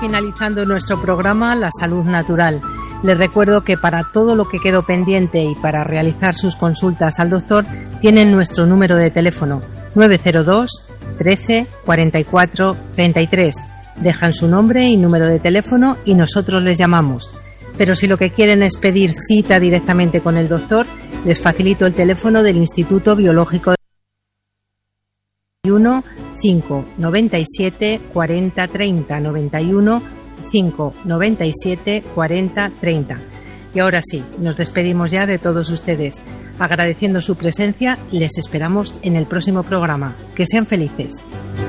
finalizando nuestro programa La Salud Natural. Les recuerdo que para todo lo que quedó pendiente y para realizar sus consultas al doctor tienen nuestro número de teléfono 902 13 44 33. Dejan su nombre y número de teléfono y nosotros les llamamos. Pero si lo que quieren es pedir cita directamente con el doctor, les facilito el teléfono del Instituto Biológico 91 597 40 30 91 597 40 30. Y ahora sí, nos despedimos ya de todos ustedes. Agradeciendo su presencia, les esperamos en el próximo programa. Que sean felices.